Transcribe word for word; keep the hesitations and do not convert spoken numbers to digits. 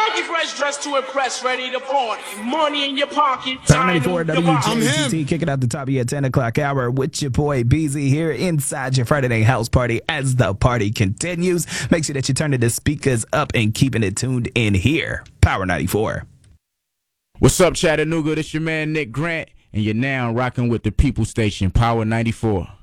Funky fresh dressed to impress, ready to party. Money in your pocket, Power time ninety-four to move your W J T T kicking out the top of your ten o'clock hour with your boy Beezy here inside your Friday night house party as the party continues. Make sure that you turn the speakers up and keeping it tuned in here. Power ninety-four. What's up, Chattanooga? This your man Nick Grant, and you're now rocking with the People Station, Power ninety-four.